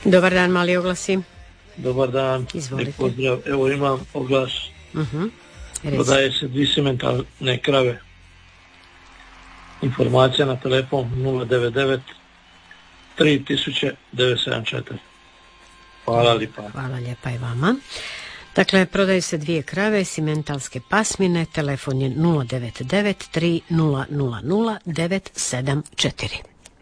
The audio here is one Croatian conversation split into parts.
Dobar dan, mali oglasi. Dobar dan. Izvolite. Pozdrav. Evo imam oglas. Prodaje se 2 simentalne krave. Informacija na telefon 099 3974. Hvala lijepa. Hvala lijepa i vama. Dakle, prodaju se 2 krave simentalske pasmine, telefon je 099 3000 974.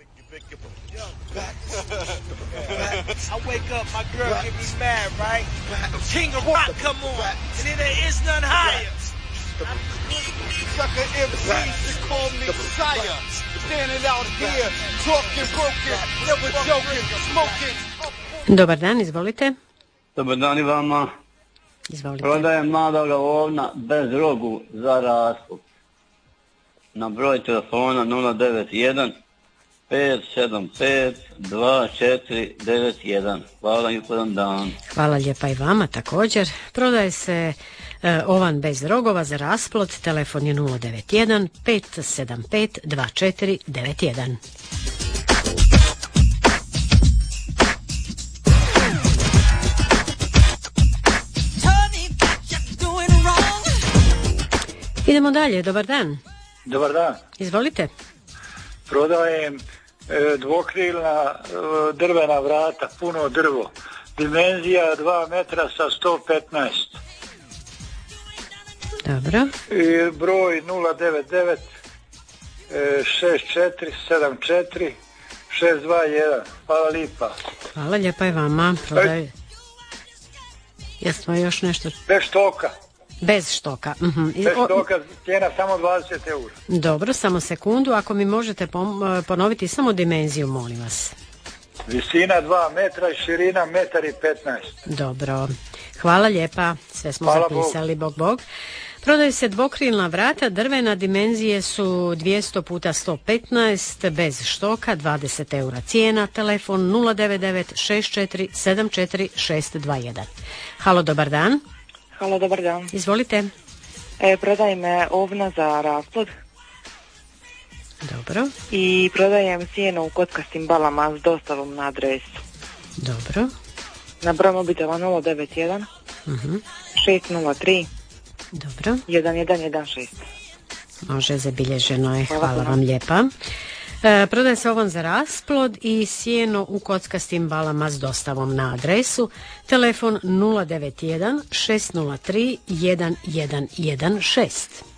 I wake up, my girl get me mad, right? King of rock come on, and then there is none higher. Sucker MCs just call me sire. Standing out here, talking broken, never joking, smoking. Dobar dan, izvolite. Dobar dan i vama. Izvolite. Prodajem mladoga ovna bez rogu za rasplod. Na broj telefona 091 575 2491. Hvala i ugodan dan. Hvala lijepa i vama također. Prodaje se ovan bez rogova za rasplod, telefon je 091 575 2491. Idemo dalje, dobar dan. Dobar dan. Izvolite. Prodajem dvokrilna drvena vrata, puno drvo. Dimenzija 2 metra sa 115. Dobro. I broj 099 6474 621. Hvala lijepa. Hvala lijepa i vama. Jesmo još nešto? Bez štoka. Bez štoka. Bez štoka, cijena samo 20 eura. Dobro, samo sekundu. Ako mi možete ponoviti samo dimenziju, molim vas. Visina 2 metra i širina 1,15 m. Dobro. Hvala lijepa. Sve smo zapisali. Bog. Prodaju se dvokrilna vrata, drvena, dimenzije su 200 puta 115, bez štoka, 20 eura cijena, telefon 099 64 74 621. Halo, dobar dan. Halo, dobar dan. Izvolite. Prodajem ovna za rasplod. Dobro. I prodajem sjeno u kockastim balama s dostavom na adresu. Dobro. Na broj mobitela 091 603 Dobro. 1116. Može, zabilježeno je. Hvala vam lijepa. Prodaje se ovan za rasplod i sjeno u kockastim balama s dostavom na adresu. Telefon 091 603 1116.